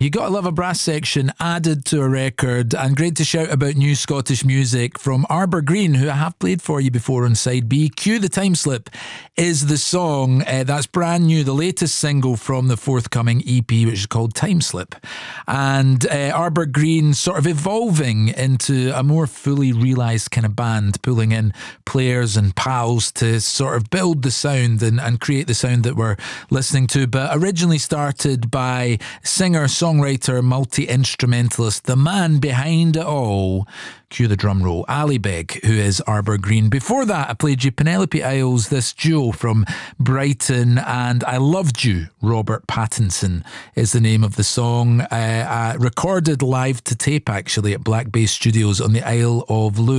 You gotta love a brass section added to a record, and great to shout about new Scottish music from Arbor Green, who I have played for you before on Side B. Cue the Time Slip is the song that's brand new, the latest single from the forthcoming EP, which is called Time Slip. And Arbor Green sort of evolving into a more fully realised kind of band, pulling in players and pals to sort of build the sound and create the sound that we're listening to, but originally started by singer, songwriter, multi-instrumentalist, the man behind it all, cue the drum roll, Ali Beg, who is Arbor Green. Before that, I played you Penelope Isles, this duo from Brighton, and I Loved You, Robert Pattinson is the name of the song. Recorded live to tape, actually, at Black Bay Studios on the Isle of Lewis.